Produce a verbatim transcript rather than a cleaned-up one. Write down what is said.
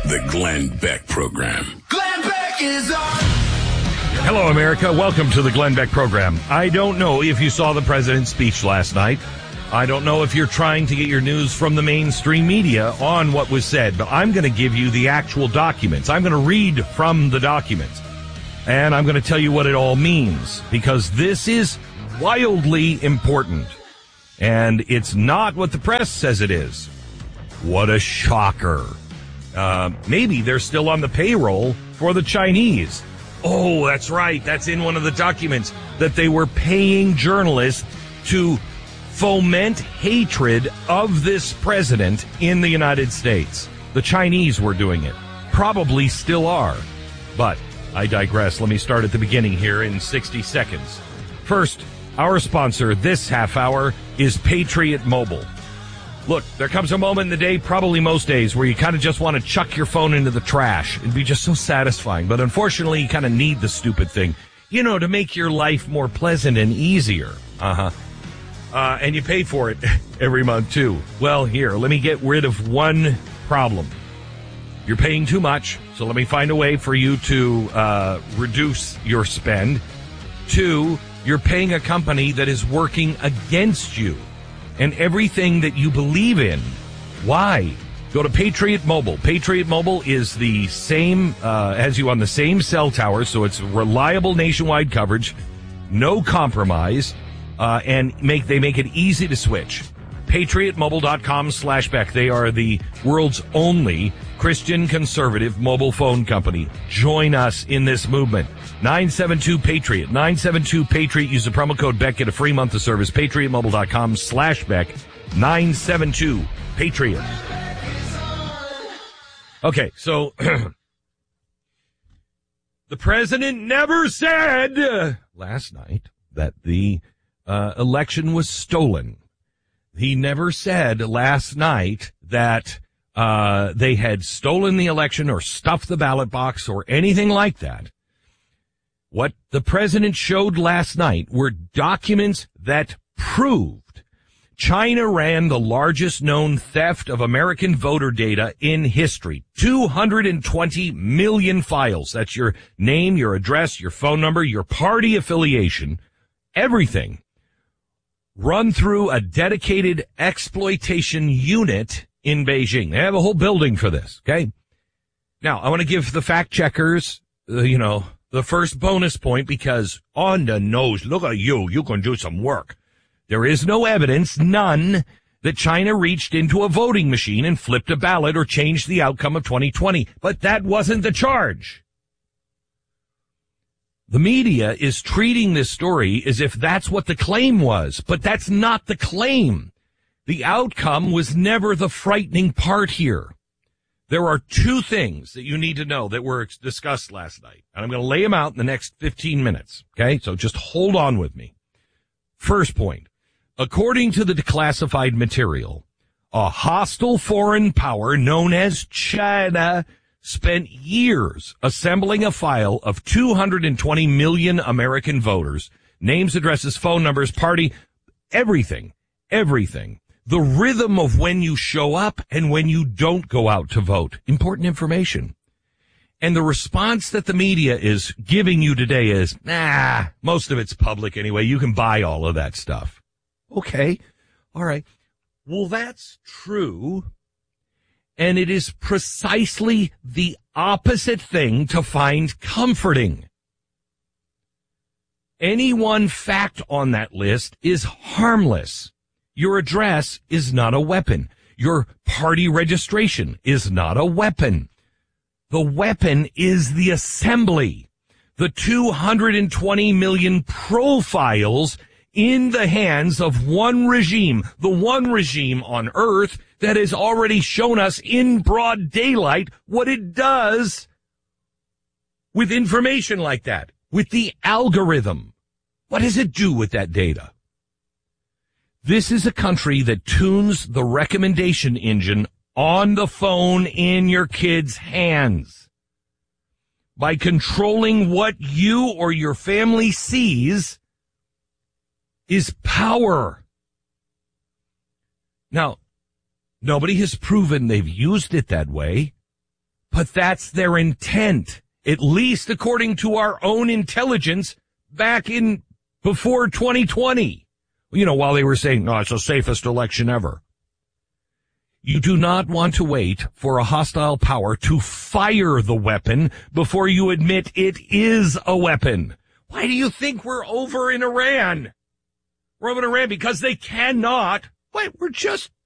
The Glenn Beck Program. Glenn Beck is on. Hello, America. Welcome to the Glenn Beck Program. I don't know if you saw the president's speech last night. I don't know if you're trying to get your news from the mainstream media on what was said, but I'm going to give you the actual documents. I'm going to read from the documents, and I'm going to tell you what it all means, because this is wildly important, and it's not what the press says it is. What a shocker. Uh, maybe they're still on the payroll for the Chinese. Oh, that's right. That's in one of the documents, that they were paying journalists to foment hatred of this president in the United States. The Chinese were doing it. Probably still are. But I digress. Let me start at the beginning here in sixty seconds. First, our sponsor this half hour is Patriot Mobile. Look, there comes a moment in the day, probably most days, where you kind of just want to chuck your phone into the trash. It'd be just so satisfying. But unfortunately, you kind of need the stupid thing, you know, to make your life more pleasant and easier. Uh-huh. Uh, and you pay for it every month, too. Well, here, let me get rid of one problem. You're paying too much, so let me find a way for you to uh, reduce your spend. Two, you're paying a company that is working against you and everything that you believe in. Why? Go to Patriot Mobile. Patriot Mobile is the same, uh, has you on the same cell tower, so it's reliable nationwide coverage, no compromise. Uh, and make they make it easy to switch. PatriotMobile.com slash Beck. They are the world's only Christian conservative mobile phone company. Join us in this movement. nine seven two Patriot. nine seven two Patriot. Use the promo code Beck. Get a free month of service. PatriotMobile.com slash Beck. nine seven two Patriot. Okay, so the president never said uh, last night that the Uh, election was stolen. He never said last night that uh, they had stolen the election or stuffed the ballot box or anything like that. What the president showed last night were documents that proved China ran the largest known theft of American voter data in history. two hundred twenty million files. That's your name, your address, your phone number, your party affiliation, everything. Run through a dedicated exploitation unit in Beijing. They have a whole building for this, okay? Now, I want to give the fact checkers, uh, you know, the first bonus point, because on the nose, look at you, you can do some work. There is no evidence, none, that China reached into a voting machine and flipped a ballot or changed the outcome of twenty twenty. But that wasn't the charge. The media is treating this story as if that's what the claim was, but that's not the claim. The outcome was never the frightening part here. There are two things that you need to know that were discussed last night, and I'm going to lay them out in the next fifteen minutes, okay? So just hold on with me. First point, according to the declassified material, a hostile foreign power known as China spent years assembling a file of two hundred twenty million American voters, names, addresses, phone numbers, party, everything, everything. The rhythm of when you show up and when you don't go out to vote. Important information. And the response that the media is giving you today is, nah, most of it's public anyway. You can buy all of that stuff. Okay. All right. Well, that's true. And it is precisely the opposite thing to find comforting. Any one fact on that list is harmless. Your address is not a weapon. Your party registration is not a weapon. The weapon is the assembly. The two hundred twenty million profiles in the hands of one regime, the one regime on earth that has already shown us in broad daylight what it does with information like that, with the algorithm. What does it do with that data? This is a country that tunes the recommendation engine on the phone in your kid's hands. By controlling what you or your family sees is power. Now, nobody has proven they've used it that way, But that's their intent, at least according to our own intelligence back in before twenty twenty. You know, while they were saying, no, it's the safest election ever. You do not want to wait for a hostile power to fire the weapon before you admit it is a weapon. Why do you think we're over in Iran? We're over in Iran because they cannot. Wait, we're just